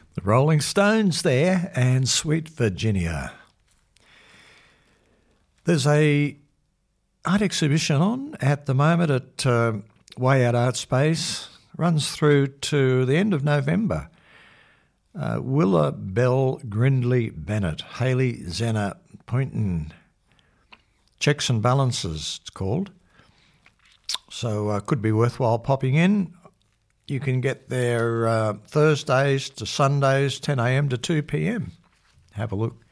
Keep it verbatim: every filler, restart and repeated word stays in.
The Rolling Stones there and Sweet Virginia. There's a art exhibition on at the moment at uh, Way Out Art Space. Runs through to the end of November. Uh, Willa Bell Grindley Bennett, Haley Zena Poynton. Checks and Balances, it's called. So uh, could be worthwhile popping in. You can get there uh, Thursdays to Sundays, ten a.m. to two p.m. Have a look.